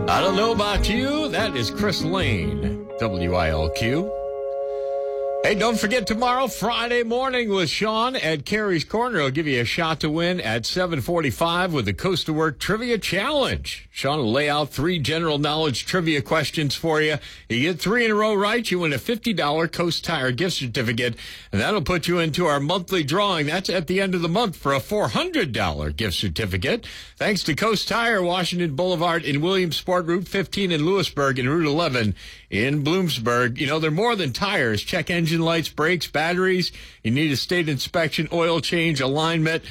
I don't know about you. That is Chris Lane, WILQ. Hey, don't forget tomorrow, Friday morning with Sean at Carrie's Corner. He'll give you a shot to win at 7:45 with the Coast to Work Trivia Challenge. Sean will lay out 3 general knowledge trivia questions for you. You get 3 in a row right, you win a $50 Coast Tire gift certificate, and that'll put you into our monthly drawing. That's at the end of the month for a $400 gift certificate. Thanks to Coast Tire, Washington Boulevard in Williamsport, Route 15 in Lewisburg, and Route 11 in Bloomsburg. You know, they're more than tires. Check engine lights, brakes, batteries. You need a state inspection, oil change, alignment.